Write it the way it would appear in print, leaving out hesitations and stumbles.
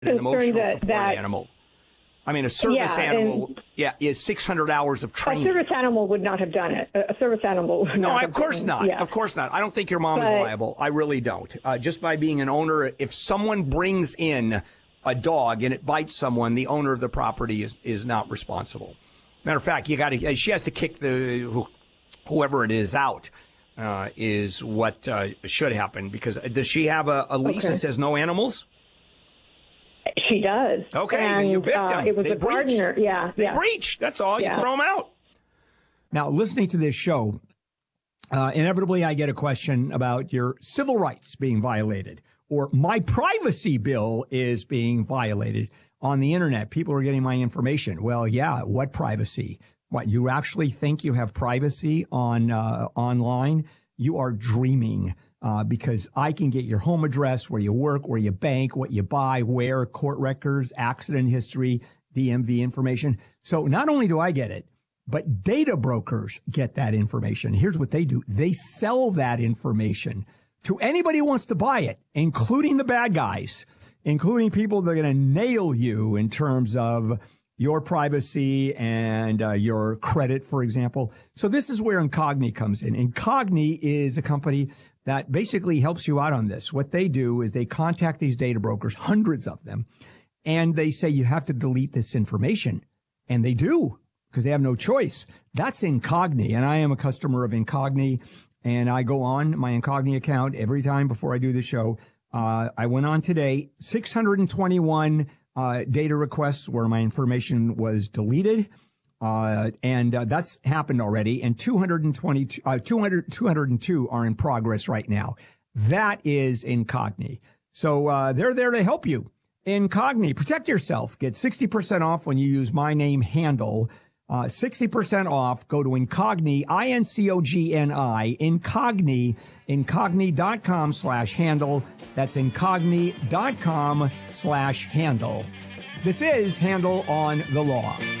an emotional concerned support animal. I mean, a service animal, is 600 hours of training. A service animal would not have done it. A service animal would not have of course not. Yeah. Of course not. I don't think your mom is liable. I really don't. Just by being an owner, if someone brings in a dog and it bites someone, the owner of the property is not responsible. Matter of fact, she has to kick whoever it is out. Is what should happen, because does she have a lease that says no animals? She does. Okay, and you victim. It was a gardener. Yeah, they breached. That's all. You throw them out. Now, listening to this show, inevitably I get a question about your civil rights being violated, or my privacy bill is being violated on the internet. People are getting my information. Well, yeah, what privacy? What, you actually think you have privacy on online? You are dreaming. Because I can get your home address, where you work, where you bank, what you buy, where, court records, accident history, DMV information. So not only do I get it, but data brokers get that information. Here's what they do. They sell that information to anybody who wants to buy it, including the bad guys, including people that are going to nail you in terms of your privacy and your credit, for example. So this is where Incogni comes in. Incogni is a company that basically helps you out on this. What they do is they contact these data brokers, hundreds of them, and they say you have to delete this information. And they do, because they have no choice. That's Incogni, and I am a customer of Incogni, and I go on my Incogni account every time before I do the show. I went on today, 621 data requests where my information was deleted. And that's happened already. And 202 are in progress right now. That is Incogni. So, they're there to help you. Incogni, protect yourself. Get 60% off when you use my name Handel. 60% off. Go to Incogni, Incogni, Incogni.com/Handel. That's Incogni.com/Handel. This is Handel on the Law.